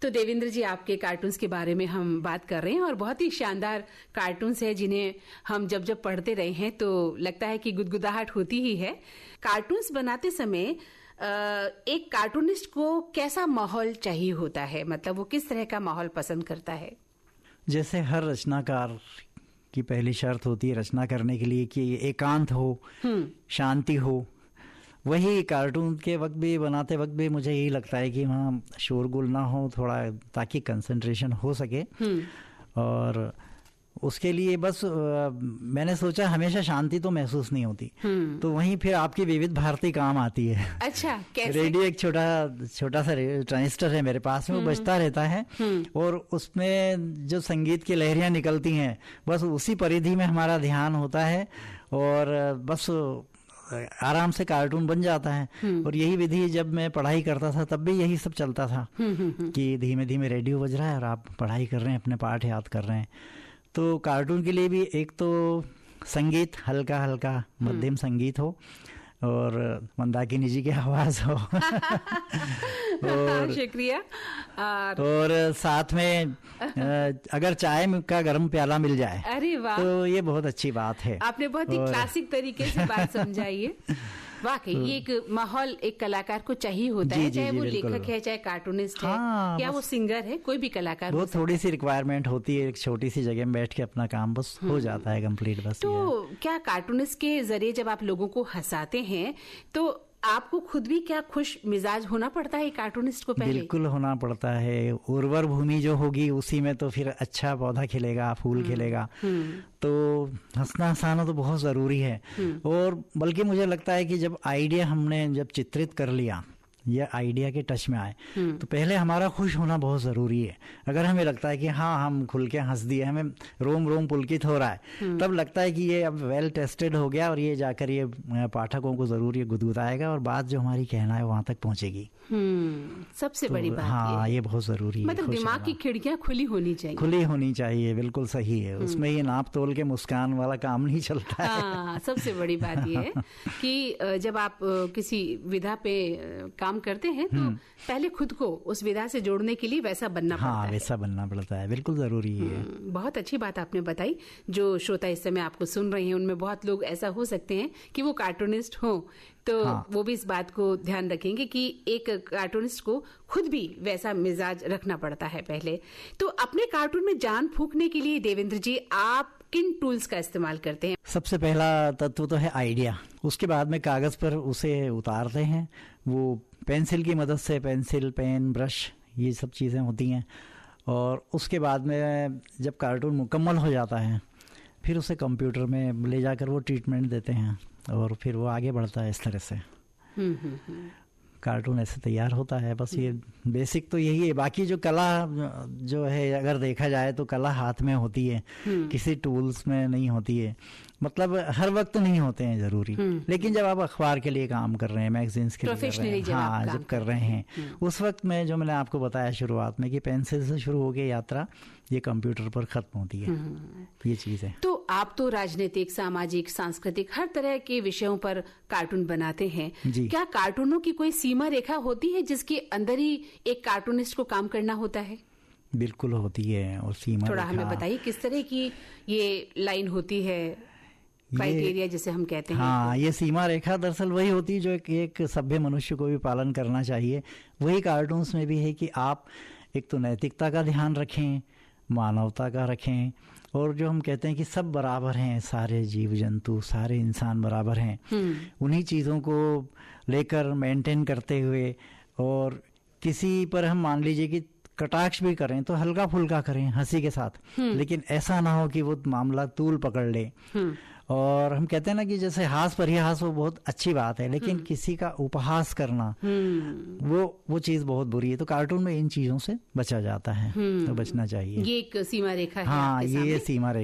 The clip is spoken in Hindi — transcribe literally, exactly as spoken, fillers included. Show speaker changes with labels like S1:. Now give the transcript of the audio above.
S1: तो देवेंद्र जी, आपके कार्टून्स के बारे में हम बात कर रहे हैं और बहुत ही शानदार कार्टून्स है जिन्हें हम जब जब पढ़ते रहे हैं तो लगता है कि गुदगुदाहट होती ही है। कार्टून्स बनाते समय एक कार्टूनिस्ट को कैसा माहौल चाहिए होता है, मतलब वो किस तरह का माहौल पसंद करता है?
S2: जैसे हर रचनाकार की पहली शर्त होती है रचना करने के लिए कि एकांत हो, शांति हो। वही कार्टून के वक्त भी, बनाते वक्त भी मुझे यही लगता है कि वहाँ शोरगुल ना हो थोड़ा, ताकि कंसंट्रेशन हो सके। और उसके लिए बस आ, मैंने सोचा हमेशा शांति तो महसूस नहीं होती, तो वहीं फिर आपकी विविध भारती काम आती है।
S1: अच्छा, कैसे?
S2: रेडियो एक छोटा छोटा सा ट्रांजिस्टर है मेरे पास में, वो बजता रहता है और उसमें जो संगीत की लहरियां निकलती हैं बस उसी परिधि में हमारा ध्यान होता है और बस आराम से कार्टून बन जाता है। और यही विधि जब मैं पढ़ाई करता था तब भी यही सब चलता था कि धीमे धीमे रेडियो बज रहा है और आप पढ़ाई कर रहे हैं, अपने पाठ याद कर रहे हैं। तो कार्टून के लिए भी एक तो संगीत हल्का हल्का मध्यम संगीत हो और मंदाकिनी जी की आवाज हो
S1: और शुक्रिया।
S2: और, और साथ में अगर चाय का गर्म प्याला मिल जाए, अरे वाह, तो ये बहुत अच्छी बात है।
S1: आपने बहुत ही क्लासिक तरीके से बात समझाई है। वाकई ये एक माहौल एक कलाकार को चाहिए होता है, चाहे वो लेखक है, चाहे कार्टूनिस्ट है, या वो सिंगर है, कोई भी कलाकार।
S2: वो थोड़ी सी रिक्वायरमेंट होती है, एक छोटी सी जगह में बैठ के अपना काम बस हो जाता है कंप्लीट। बस
S1: तो क्या कार्टूनिस्ट के जरिए जब आप लोगों को हंसाते हैं तो आपको खुद भी क्या खुश मिजाज होना पड़ता है कार्टूनिस्ट को? पहले बिल्कुल
S2: होना पड़ता है। उर्वर भूमि जो होगी उसी में तो फिर अच्छा पौधा खिलेगा, फूल खिलेगा। तो हंसना हंसाना तो बहुत जरूरी है। और बल्कि मुझे लगता है कि जब आइडिया हमने जब चित्रित कर लिया, ये आइडिया के टच में आए, तो पहले हमारा खुश होना बहुत जरूरी है। अगर हमें लगता है कि हाँ हम खुल के हंस दिए, हमें रोम रोम पुलकित हो रहा है, तब लगता है कि ये अब वेल टेस्टेड हो गया और ये जाकर ये पाठकों को जरूर ये गुदगुदाएगा और बात जो हमारी कहना है वहां तक पहुंचेगी।
S1: हम्म सबसे तो, बड़ी बात
S2: हाँ ये, ये बहुत जरूरी
S1: मतलब है। दिमाग की खिड़कियां खुली होनी चाहिए।
S2: खुली होनी चाहिए, बिल्कुल सही है। उसमें ये नाप तोल के मुस्कान वाला काम नहीं चलता है।
S1: हाँ, सबसे बड़ी बात ये है कि जब आप किसी विधा पे काम करते हैं तो पहले खुद को उस विधा से जोड़ने के लिए वैसा बनना
S2: हाँ,
S1: पड़ता है।
S2: वैसा बनना पड़ता है, बिल्कुल जरूरी है।
S1: बहुत अच्छी बात आपने बताई। जो श्रोता इस समय आपको सुन रहे हैं उनमें बहुत लोग ऐसा हो सकते हैं कि वो कार्टूनिस्ट हो, तो हाँ। वो भी इस बात को ध्यान रखेंगे कि एक कार्टूनिस्ट को खुद भी वैसा मिजाज रखना पड़ता है पहले। तो अपने कार्टून में जान फूंकने के लिए देवेंद्र जी आप किन टूल्स का इस्तेमाल करते हैं?
S2: सबसे पहला तत्व तो है आइडिया, उसके बाद में कागज पर उसे उतारते हैं। वो पेंसिल की मदद से, पेंसिल, पेन, ब्रश, ये सब चीज़ें होती हैं। और उसके बाद में जब कार्टून मुकम्मल हो जाता है फिर उसे कंप्यूटर में ले जाकर वो ट्रीटमेंट देते हैं और फिर वो आगे बढ़ता है इस तरह से। कार्टून ऐसे तैयार होता है। बस ये बेसिक तो यही है। बाकी जो कला जो है अगर देखा जाए तो कला हाथ में होती है, किसी टूल्स में नहीं होती है। मतलब हर वक्त नहीं होते हैं जरूरी, लेकिन जब आप अखबार के लिए काम कर रहे हैं, मैगजीन्स के लिए कर रहे हैं, हाँ जब कर रहे हैं उस वक्त में जो मैंने आपको बताया शुरुआत में कि पेंसिल से शुरू हो गई यात्रा ये कंप्यूटर पर खत्म होती है, ये चीज है।
S1: तो आप तो राजनीतिक, सामाजिक, सांस्कृतिक हर तरह के विषयों पर कार्टून बनाते हैं। क्या कार्टूनों की कोई सीमा रेखा होती है जिसके अंदर ही एक कार्टूनिस्ट को काम करना होता है?
S2: बिल्कुल होती है। और सीमा
S1: थोड़ा हमें बताइए किस तरह की ये लाइन होती है, क्राइटेरिया जिसे हम कहते हैं?
S2: हाँ, ये सीमा रेखा दरअसल वही होती है जो एक, एक सभ्य मनुष्य को भी पालन करना चाहिए। वही कार्टून्स में भी है कि आप एक तो नैतिकता का ध्यान रखें, मानवता का रखें, और जो हम कहते हैं कि सब बराबर हैं, सारे जीव जंतु, सारे इंसान बराबर हैं, उन्हीं चीज़ों को लेकर मेंटेन करते हुए, और किसी पर हम मान लीजिए कि कटाक्ष भी करें तो हल्का फुल्का करें, हंसी के साथ, लेकिन ऐसा ना हो कि वो मामला तूल पकड़ ले। और हम कहते हैं ना कि जैसे हास परिहास वो बहुत अच्छी बात है, लेकिन किसी का उपहास करना वो वो चीज बहुत बुरी है। तो कार्टून में इन चीजों से बचा जाता है, तो बचना चाहिए।
S1: ये एक सीमा रेखा है।
S2: हाँ, ये सीमा रेखा